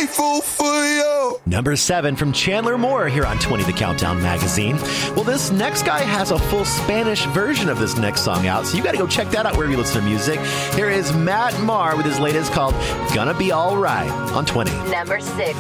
grateful for you. Number 7 from Chandler Moore here on 20 The Countdown magazine. Well, this next guy has a full Spanish version of this next song out, so you got to go check that out wherever you listen to music. Here is Matt Maher with his latest called Gonna Be Alright on 20. Number 6.